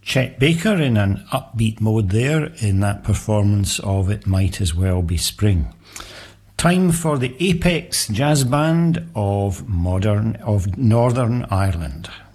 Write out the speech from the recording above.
Chet Baker in an upbeat mode there in that performance of It Might As Well Be Spring. Time for the Apex Jazz Band of Northern Ireland.